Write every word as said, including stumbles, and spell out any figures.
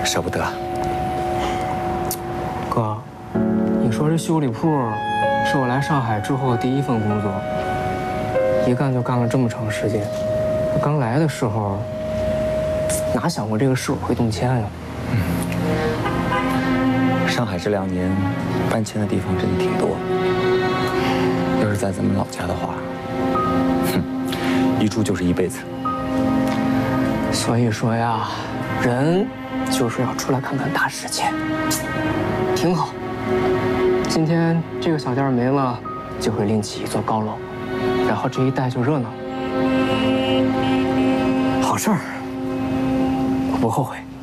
舍不得。 哥，你说这修理铺是我来上海之后第一份工作，一干就干了这么长时间。刚来的时候，哪想过这个市委会动迁呀？ 嗯，上海这两年搬迁的地方真的挺多。要是在咱们老家的话，哼，一住就是一辈子。 所以说呀，人就是要出来看看大世界，挺好。今天这个小店没了，就会另起一座高楼，然后这一带就热闹。好事儿，我不后悔。